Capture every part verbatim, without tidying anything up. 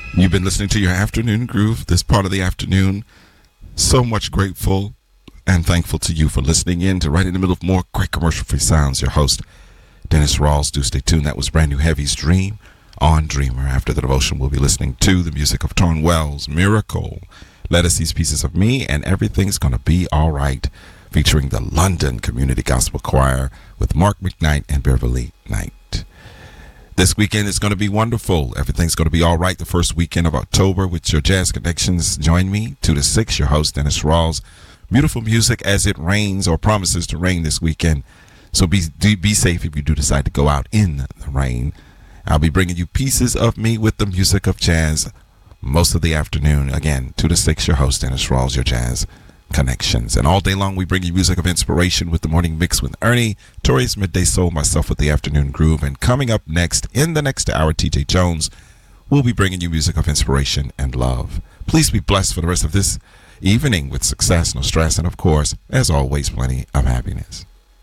You've been listening to your afternoon groove, this part of the afternoon. So much grateful and thankful to you for listening in to right in the middle of more great commercial-free sounds. Your host, Dennis Rawls. Do stay tuned. That was Brand New Heavy's Dream on Dreamer. After the devotion, we'll be listening to the music of Torn Wells, Miracle, Let Us These Pieces of Me, and Everything's Gonna Be All Right, featuring the London Community Gospel Choir with Mark McKnight and Beverly Knight. This weekend is going to be wonderful. Everything's going to be all right. The first weekend of October with your Jazz Connections. Join me, two to six, your host, Dennis Rawls. Beautiful music as it rains or promises to rain this weekend. So be, be safe if you do decide to go out in the rain. I'll be bringing you pieces of me with the music of jazz most of the afternoon. Again, two to six, your host, Dennis Rawls, your Jazz Connections. And all day long, we bring you music of inspiration with the morning mix with Ernie, Tori's Midday Soul, myself with the afternoon groove. And coming up next, in the next hour, T J Jones will be bringing you music of inspiration and love. Please be blessed for the rest of this evening with success, no stress, and of course, as always, plenty of happiness.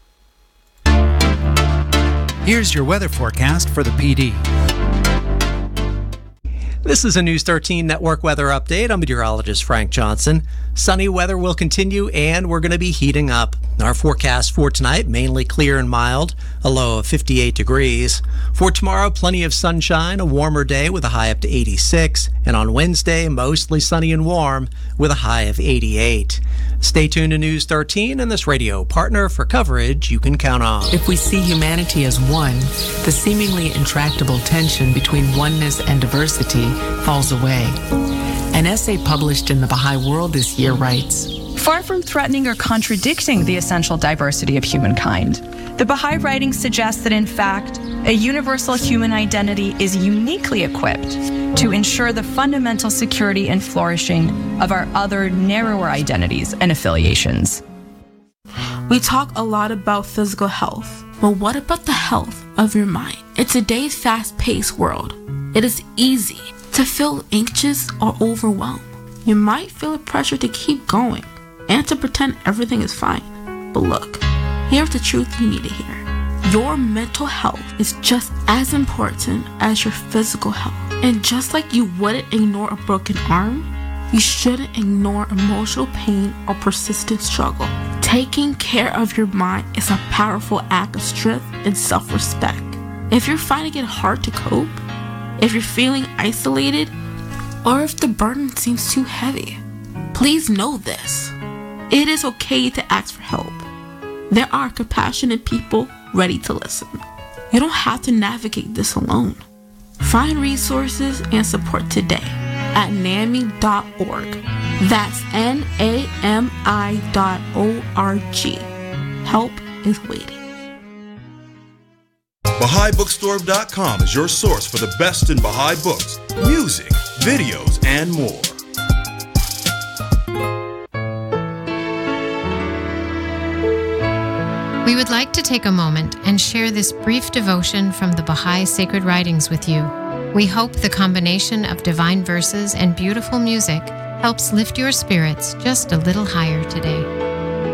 Here's your weather forecast for the P D. This is a News thirteen Network weather update. I'm meteorologist Frank Johnson. Sunny weather will continue, and we're going to be heating up. Our forecast for tonight, mainly clear and mild, a low of fifty-eight degrees. For tomorrow, plenty of sunshine, a warmer day with a high up to eighty-six. And on Wednesday, mostly sunny and warm with a high of eighty-eight. Stay tuned to News thirteen and this radio partner for coverage you can count on. If we see humanity as one, the seemingly intractable tension between oneness and diversity falls away. An essay published in the Baha'i World this year writes, far from threatening or contradicting the essential diversity of humankind, the Baha'i writing suggests that, in fact, a universal human identity is uniquely equipped to ensure the fundamental security and flourishing of our other narrower identities and affiliations. We talk a lot about physical health, but what about the health of your mind? In today's fast-paced world, it is easy to feel anxious or overwhelmed. You might feel a pressure to keep going and to pretend everything is fine. But look, here's the truth you need to hear. Your mental health is just as important as your physical health. And just like you wouldn't ignore a broken arm, you shouldn't ignore emotional pain or persistent struggle. Taking care of your mind is a powerful act of strength and self-respect. If you're finding it hard to cope, if you're feeling isolated, or if the burden seems too heavy, please know this. It is okay to ask for help. There are compassionate people ready to listen. You don't have to navigate this alone. Find resources and support today at N A M I dot org. That's N A M I dot O R G. Help is waiting. Baha'i Bookstore dot com is your source for the best in Baha'i books, music, videos, and more. We would like to take a moment and share this brief devotion from the Baha'i Sacred Writings with you. We hope the combination of divine verses and beautiful music helps lift your spirits just a little higher today.